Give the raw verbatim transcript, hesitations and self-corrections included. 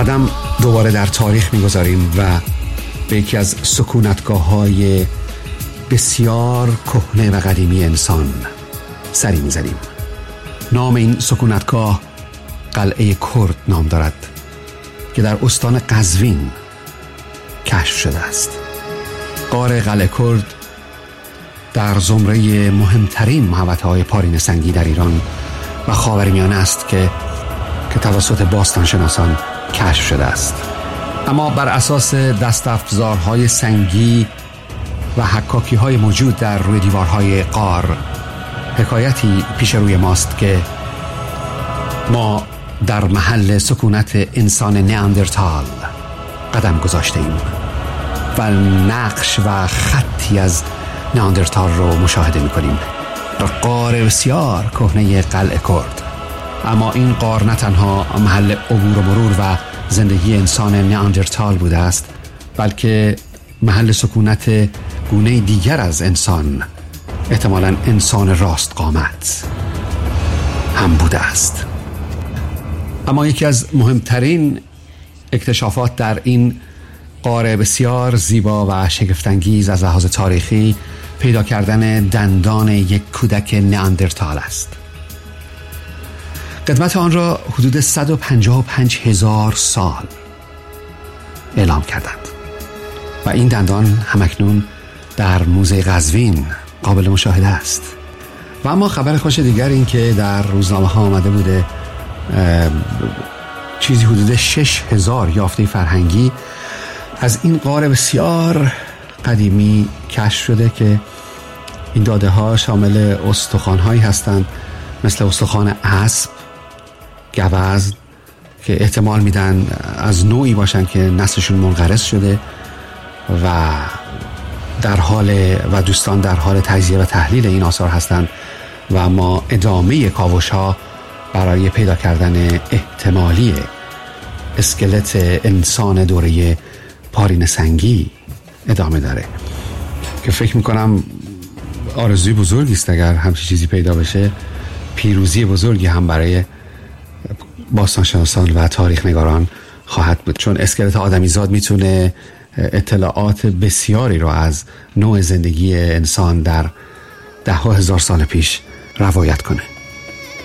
قدم دوباره در تاریخ می‌گذاریم و به یکی از سکونتگاه‌های بسیار کهنه و قدیمی انسان سری می‌زنیم. نام این سکونتگاه قلعه کرد نام دارد که در استان قزوین کشف شده است. غار قلعه کرد در زمره مهمترین محوطه‌های پارین سنگی در ایران و خاورمیانه است که که توسط باستانشناسان کشف شده است. اما بر اساس دست‌افزارهای سنگی و حکاکی‌های موجود در روی دیوارهای غار، حکایتی پیش روی ماست که ما در محل سکونت انسان نیاندرتال قدم گذاشته ایم و نقش و خطی از نیاندرتال رو مشاهده می‌کنیم در غار بسیار کهنه قلعه کرد. اما این غار نه تنها محل عبور و مرور و زندگی انسان نیاندرتال بوده است، بلکه محل سکونت گونه دیگر از انسان، احتمالاً انسان راست قامت هم بوده است. اما یکی از مهمترین اکتشافات در این غار بسیار زیبا و شگفت‌انگیز از لحاظ تاریخی پیدا کردن دندان یک کودک نیاندرتال است. قدمت آن را حدود صد و پنجاه و پنج هزار سال اعلام کردند و این دندان همکنون در موزه قزوین قابل مشاهده است. و اما خبر خوش دیگر این که در روزنامه ها آمده بوده چیزی حدود شش هزار یافته فرهنگی از این غار بسیار قدیمی کشف شده که این داده ها شامل استخوان هایی هستند مثل استخوان اسب، گوزن که احتمال میدن از نوعی باشن که نسلشون منقرض شده و در حال و دوستان در حال تجزیه و تحلیل این آثار هستند و ما ادامه کاوش ها برای پیدا کردن احتمالی اسکلت انسان دوره پارین سنگی ادامه داره که فکر میکنم آرزوی بزرگی است اگر همچین چیزی پیدا بشه. پیروزی بزرگی هم برای باستانشناسان و تاریخ نگاران خواهد بود، چون اسکلت آدمیزاد میتونه اطلاعات بسیاری رو از نوع زندگی انسان در ده ها هزار سال پیش روایت کنه.